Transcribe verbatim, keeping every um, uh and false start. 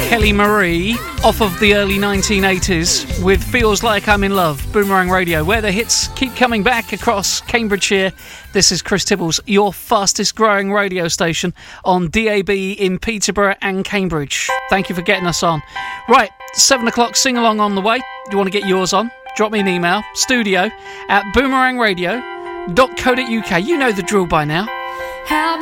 Kelly Marie off of the early nineteen eighties with Feels Like I'm in Love, Boomerang Radio, where the hits keep coming back across Cambridgeshire. This is Chris Tibbles, your fastest growing radio station on D A B in Peterborough and Cambridge. Thank you for getting us on. Right, seven o'clock sing along on the way. Do you want to get yours on? Drop me an email, studio at boomerangradio dot co dot uk. You know the drill by now. How